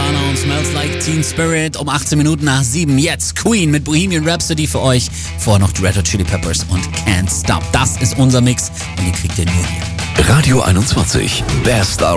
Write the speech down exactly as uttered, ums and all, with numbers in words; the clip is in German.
Nirvana und Smells Like Teen Spirit um achtzehn Minuten nach sieben. Jetzt Queen mit Bohemian Rhapsody für euch. Vorher noch die Red Hot Chili Peppers und Can't Stop. Das ist unser Mix und den kriegt ihr nur hier. Radio einundzwanzig. Best